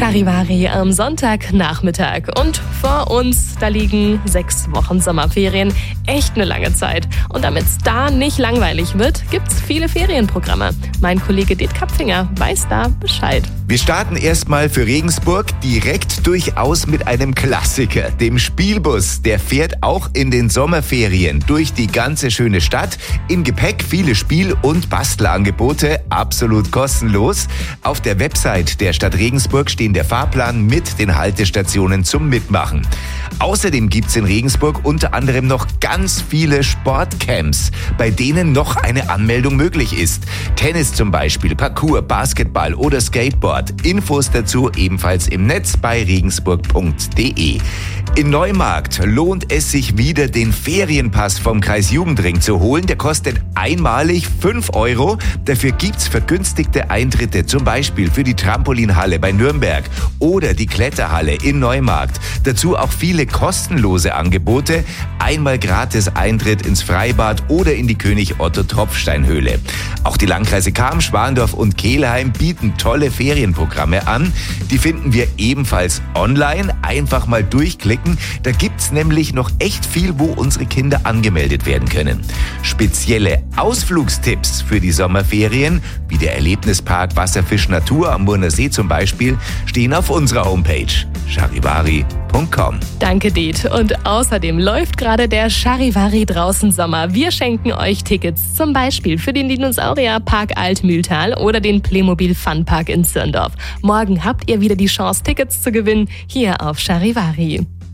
Charivari am Sonntagnachmittag. Und vor uns, da liegen 6 Wochen Sommerferien. Echt eine lange Zeit. Und damit es da nicht langweilig wird, gibt's viele Ferienprogramme. Mein Kollege Det Kapfinger weiß da Bescheid. Wir starten erstmal für Regensburg direkt durchaus mit einem Klassiker, dem Spielbus. Der fährt auch in den Sommerferien durch die ganze schöne Stadt. Im Gepäck viele Spiel- und Bastelangebote, absolut kostenlos. Auf der Website der Stadt Regensburg stehen der Fahrplan mit den Haltestationen zum Mitmachen. Außerdem gibt's in Regensburg unter anderem noch ganz viele Sportcamps, bei denen noch eine Anmeldung möglich ist. Tennis zum Beispiel, Parkour, Basketball oder Skateboard. Infos dazu ebenfalls im Netz bei regensburg.de. In Neumarkt lohnt es sich wieder, den Ferienpass vom Kreis Jugendring zu holen. Der kostet einmalig 5 €. Dafür gibt's vergünstigte Eintritte, zum Beispiel für die Trampolinhalle bei Nürnberg oder die Kletterhalle in Neumarkt. Dazu auch viele kostenlose Angebote. Einmal gratis Eintritt ins Freibad oder in die König-Otto-Tropfstein-Höhle. Auch die Landkreise Cham, Schwandorf und Kelheim bieten tolle Ferienprogramme an. Die finden wir ebenfalls online. Einfach mal durchklicken. Da gibt's nämlich noch echt viel, wo unsere Kinder angemeldet werden können. Spezielle Ausflugstipps für die Sommerferien, wie der Erlebnispark Wasserfisch Natur am Murner See zum Beispiel, stehen auf unserer Homepage charivari.com. Danke, Det. Und außerdem läuft gerade der Charivari draußen Sommer. Wir schenken euch Tickets, zum Beispiel für den Dinosaurierpark Altmühltal oder den Playmobil Funpark in Zirndorf. Morgen habt ihr wieder die Chance, Tickets zu gewinnen, hier auf Charivari.